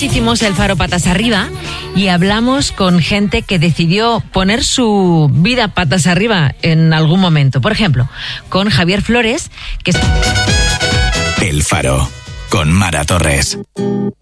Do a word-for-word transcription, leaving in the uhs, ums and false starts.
hicimos el Faro Patas Arriba y hablamos con gente que decidió poner su vida patas arriba en algún momento. Por ejemplo, con Javier Flores, que es... El Faro, con Mara Torres.